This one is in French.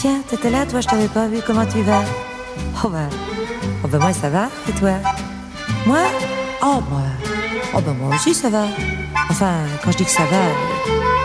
Tiens, t'étais là, toi, je t'avais pas vu, comment tu vas? Oh bah moi ça va, et toi? Moi? Oh bah moi aussi ça va. Enfin, quand je dis que ça va,